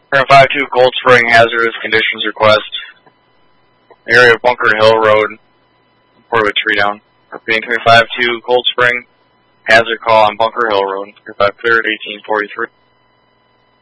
Current 5-2 Cold Spring hazardous conditions request. Area of Bunker Hill Road. Report of a tree down. Repeating 5-2 Cold Spring hazard call on Bunker Hill Road. 5 cleared 1843.